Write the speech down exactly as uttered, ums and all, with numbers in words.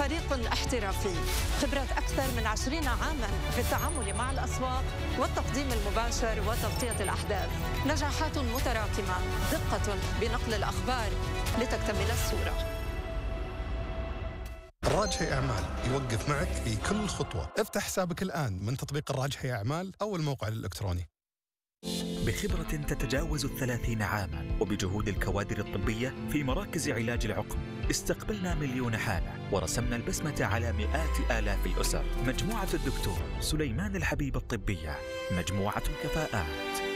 فريق احترافي، خبرات أكثر من عشرين عاماً في التعامل مع الأسواق والتقديم المباشر وتغطية الأحداث، نجاحات متراكمة، دقة بنقل الأخبار لتكتمل الصورة. الراجحي أعمال يوقف معك في كل خطوة. افتح حسابك الآن من تطبيق الراجحي أعمال أو الموقع الإلكتروني. بخبرة تتجاوز الثلاثين عاماً وبجهود الكوادر الطبية في مراكز علاج العقم، استقبلنا مليون حالة ورسمنا البسمة على مئات آلاف الأسر. مجموعة الدكتور سليمان الحبيب الطبية، مجموعة كفاءات.